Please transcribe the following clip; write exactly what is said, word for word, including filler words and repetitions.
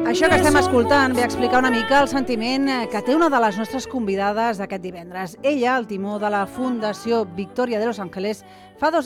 Això que estem escoltant ve a explicar una mica el sentiment que té una de les nostres convidades d'aquest divendres. Ella, al timó de la Fundació Victoria de Los Ángeles, fa dos